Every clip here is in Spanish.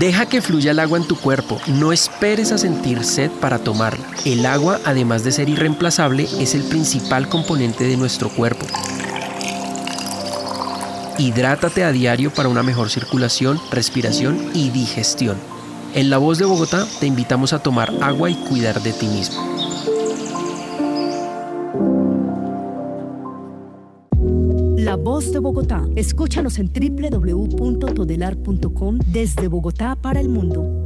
Deja que fluya el agua en tu cuerpo, no esperes a sentir sed para tomarla. El agua, además de ser irreemplazable, es el principal componente de nuestro cuerpo. Hidrátate a diario para una mejor circulación, respiración y digestión. En La Voz de Bogotá te invitamos a tomar agua y cuidar de ti mismo. La Voz de Bogotá. Escúchanos en www.todelar.com desde Bogotá para el mundo.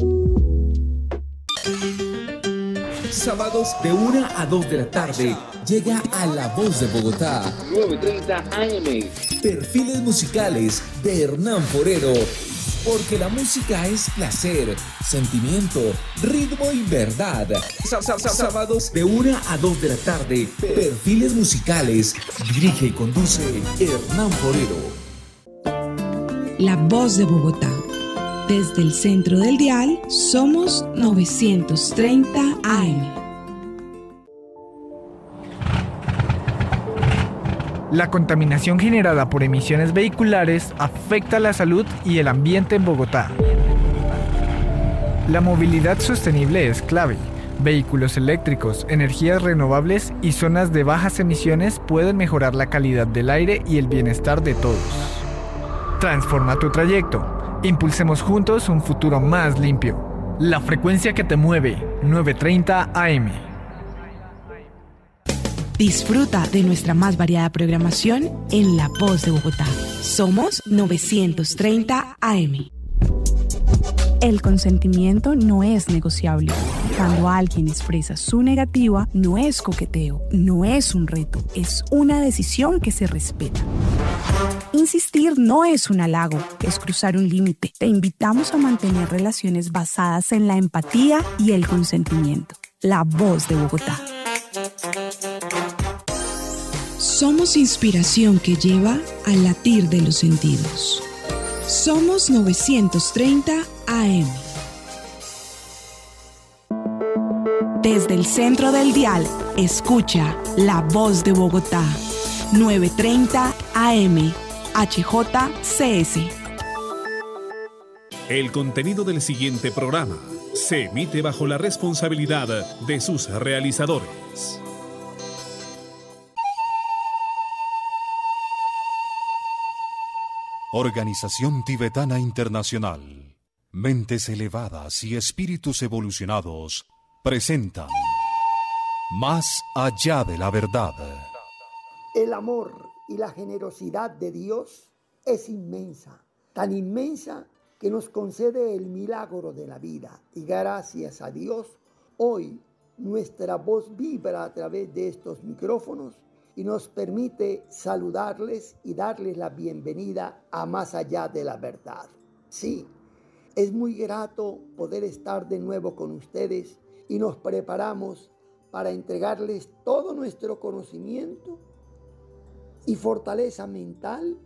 Sábados de 1 a 2 de la tarde llega a La Voz de Bogotá. 9:30 AM. Perfiles musicales de Hernán Forero. Porque la música es placer, sentimiento, ritmo y verdad. Sábados de 1 a 2 de la tarde. Perfiles musicales. Dirige y conduce Hernán Forero. La Voz de Bogotá. Desde el centro del dial, somos 930 AM. La contaminación generada por emisiones vehiculares afecta la salud y el ambiente en Bogotá. La movilidad sostenible es clave. Vehículos eléctricos, energías renovables y zonas de bajas emisiones pueden mejorar la calidad del aire y el bienestar de todos. Transforma tu trayecto. Impulsemos juntos un futuro más limpio. La frecuencia que te mueve, 930 AM. Disfruta de nuestra más variada programación en La Voz de Bogotá. Somos 930 AM. El consentimiento no es negociable. Cuando alguien expresa su negativa, no es coqueteo, no es un reto, es una decisión que se respeta. Insistir no es un halago, es cruzar un límite. Te invitamos a mantener relaciones basadas en la empatía y el consentimiento. La Voz de Bogotá. Somos inspiración que lleva al latir de los sentidos. Somos 930 AM. Desde el centro del dial, escucha La Voz de Bogotá. 930 AM. HJCS. El contenido del siguiente programa se emite bajo la responsabilidad de sus realizadores. Organización Tibetana Internacional. Mentes elevadas y espíritus evolucionados presentan Más allá de la verdad. El amor y la generosidad de Dios es inmensa, tan inmensa que nos concede el milagro de la vida. Y gracias a Dios, hoy nuestra voz vibra a través de estos micrófonos y nos permite saludarles y darles la bienvenida a Más allá de la verdad. Sí, es muy grato poder estar de nuevo con ustedes y nos preparamos para entregarles todo nuestro conocimiento y fortaleza mental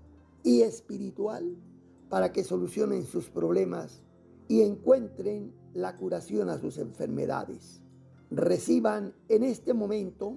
y espiritual para que solucionen sus problemas y encuentren la curación a sus enfermedades. Reciban en este momento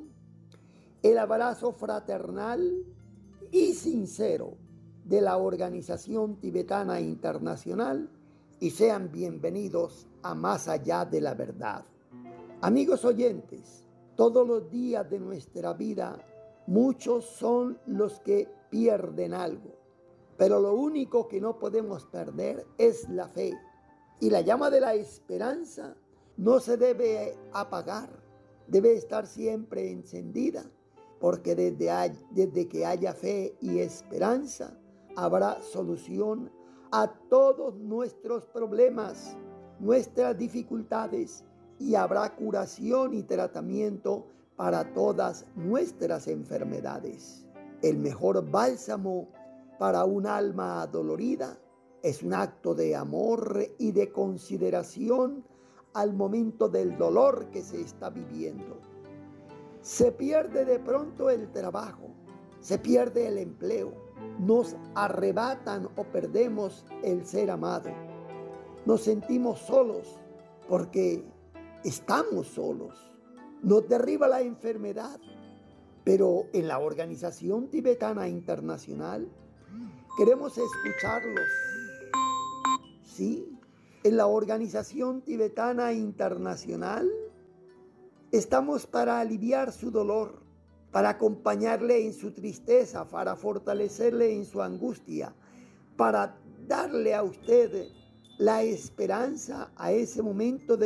el abrazo fraternal y sincero de la Organización Tibetana Internacional y sean bienvenidos a Más allá de la verdad. Amigos oyentes, todos los días de nuestra vida, muchos son los que pierden algo, pero lo único que no podemos perder es la fe. Y la llama de la esperanza no se debe apagar, debe estar siempre encendida, porque desde que haya fe y esperanza, habrá solución a todos nuestros problemas, nuestras dificultades, y habrá curación y tratamiento para todas nuestras enfermedades. El mejor bálsamo para un alma adolorida es un acto de amor y de consideración al momento del dolor que se está viviendo. Se pierde de pronto el trabajo, se pierde el empleo, nos arrebatan o perdemos el ser amado. Nos sentimos solos porque estamos solos. Nos derriba la enfermedad, pero en la Organización Tibetana Internacional queremos escucharlos. ¿sí? En la Organización Tibetana Internacional estamos para aliviar su dolor, para acompañarle en su tristeza, para fortalecerle en su angustia, para darle a usted la esperanza a ese momento de